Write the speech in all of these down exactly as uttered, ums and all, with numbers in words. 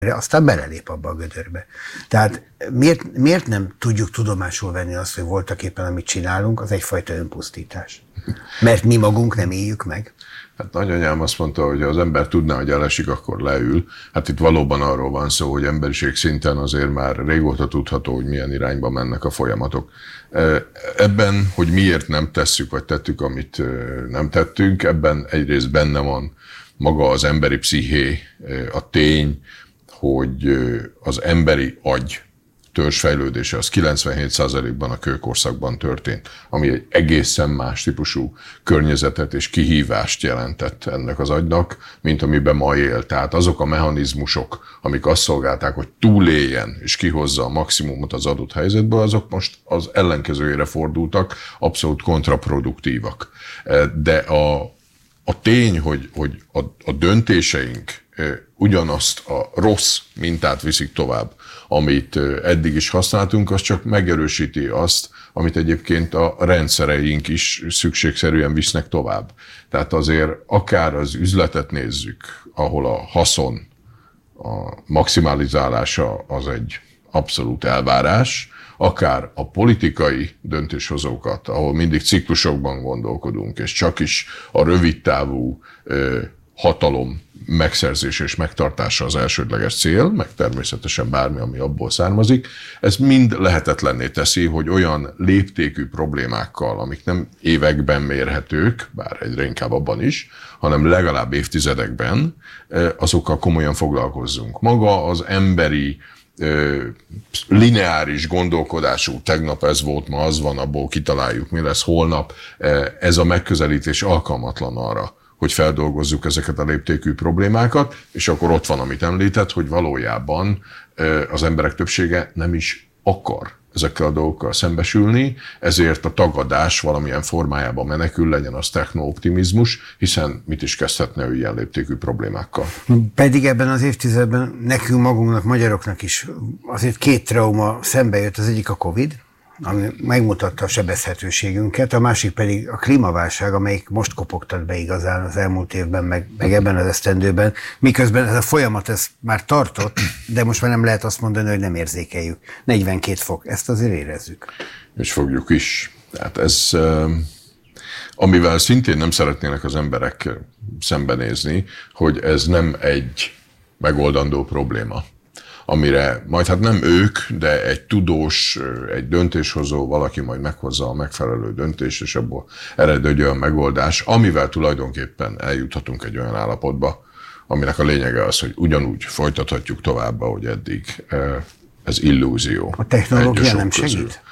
aztán belelép abba a gödörbe. Tehát miért, miért nem tudjuk tudomásul venni azt, hogy voltak éppen, amit csinálunk, az egyfajta önpusztítás? Mert mi magunk nem éljük meg. Hát nagyanyám azt mondta, hogy ha az ember tudná, hogy elesik, akkor leül. Hát itt valóban arról van szó, hogy emberiség szinten azért már régóta tudható, hogy milyen irányba mennek a folyamatok. Ebben, hogy miért nem tesszük, vagy tettük, amit nem tettünk, ebben egyrészt benne van maga az emberi psziché, a tény, hogy az emberi agy törzsfejlődése az kilencvenhét százalékban a kőkorszakban történt, ami egy egészen más típusú környezetet és kihívást jelentett ennek az agynak, mint amiben ma él. Tehát azok a mechanizmusok, amik azt szolgálták, hogy túléljen és kihozza a maximumot az adott helyzetből, azok most az ellenkezőjére fordultak, abszolút kontraproduktívak. De a, a tény, hogy, hogy a, a döntéseink ugyanazt a rossz mintát viszik tovább, amit eddig is használtunk, az csak megerősíti azt, amit egyébként a rendszereink is szükségszerűen visznek tovább. Tehát azért akár az üzletet nézzük, ahol a haszon, a maximalizálása az egy abszolút elvárás, akár a politikai döntéshozókat, ahol mindig ciklusokban gondolkodunk, és csak is a rövidtávú hatalom megszerzése és megtartása az elsődleges cél, meg természetesen bármi, ami abból származik. Ez mind lehetetlenné teszi, hogy olyan léptékű problémákkal, amik nem években mérhetők, bár egyre inkább abban is, hanem legalább évtizedekben, azokkal komolyan foglalkozzunk. Maga az emberi lineáris gondolkodású, tegnap ez volt, ma az van, abból kitaláljuk, mi lesz holnap, ez a megközelítés alkalmatlan arra, hogy feldolgozzuk ezeket a léptékű problémákat, és akkor ott van, amit említett, hogy valójában az emberek többsége nem is akar ezekkel a dolgokkal szembesülni, ezért a tagadás valamilyen formájában menekül, legyen az techno-optimizmus, hiszen mit is kezdhetne ő ilyen léptékű problémákkal. Pedig ebben az évtizedben nekünk magunknak, magyaroknak is azért két trauma szembe jött, az egyik a Covid, ami megmutatta a sebezhetőségünket, a másik pedig a klímaválság, amelyik most kopogtat be igazán az elmúlt évben, meg, meg ebben az esztendőben, miközben ez a folyamat ez már tartott, de most már nem lehet azt mondani, hogy nem érzékeljük. negyvenkét fok, ezt azért érezzük. És fogjuk is. Tehát ez, amivel szintén nem szeretnének az emberek szembenézni, hogy ez nem egy megoldandó probléma, amire majd hát nem ők, de egy tudós, egy döntéshozó, valaki majd meghozza a megfelelő döntést, és abból ered egy olyan megoldás, amivel tulajdonképpen eljuthatunk egy olyan állapotba, aminek a lényege az, hogy ugyanúgy folytathatjuk tovább, ahogy eddig. Ez illúzió. A technológia nem segít?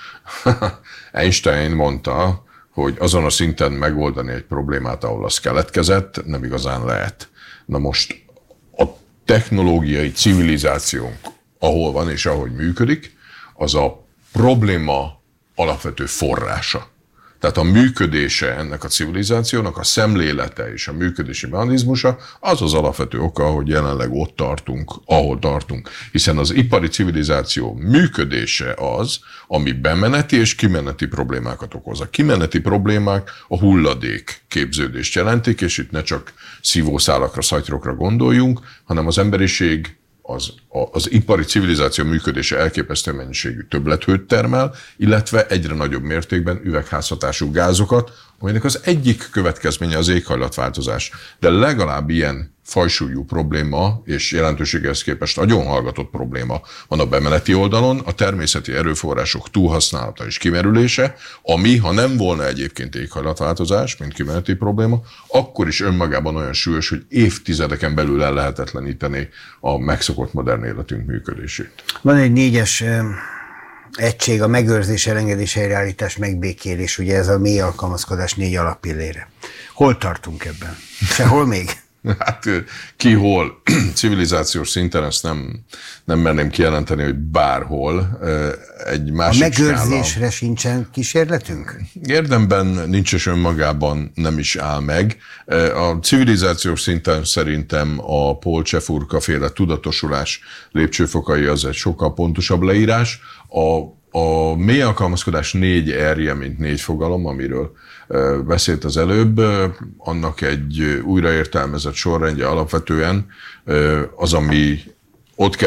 Einstein mondta, hogy azon a szinten megoldani egy problémát, ahol az keletkezett, nem igazán lehet. Na most technológiai civilizációnk, ahol van és ahogy működik, az a probléma alapvető forrása. Tehát a működése ennek a civilizációnak, a szemlélete és a működési mechanizmusa az az alapvető oka, hogy jelenleg ott tartunk, ahol tartunk. Hiszen az ipari civilizáció működése az, ami bemeneti és kimeneti problémákat okoz. A kimeneti problémák a hulladék képződést jelentik, és itt ne csak szívószálakra, szatyrokra gondoljunk, hanem az emberiség Az, az ipari civilizáció működése elképesztő mennyiségű többlethőt termel, illetve egyre nagyobb mértékben üvegházhatású gázokat, aminek az egyik következménye az éghajlatváltozás. De legalább ilyen fajsúlyú probléma, és jelentőséghez képest nagyon hallgatott probléma van a bemeneti oldalon, a természeti erőforrások túlhasználata és kimerülése, ami, ha nem volna egyébként éghajlatváltozás, mint kimeneti probléma, akkor is önmagában olyan súlyos, hogy évtizedeken belül el lehetetleníteni a megszokott modern életünk működését. Van egy négyes egység, a megőrzés, elengedés, helyreállítás, megbékélés, ugye ez a mély alkalmazkodás négy alappillére. Hol tartunk ebben? Sehol még? Hát ki hol? Civilizációs szinten ezt nem, nem merném kijelenteni, hogy bárhol. Egy másik a megőrzésre skála. Sincsen kísérletünk? Érdemben nincs, és önmagában nem is áll meg. A civilizációs szinten szerintem a Paul Csefurka féle tudatosulás lépcsőfokai az egy sokkal pontosabb leírás. A A mély alkalmazkodás négy erje, mint négy fogalom, amiről beszélt az előbb, annak egy újraértelmezett sorrendje alapvetően az, ami ott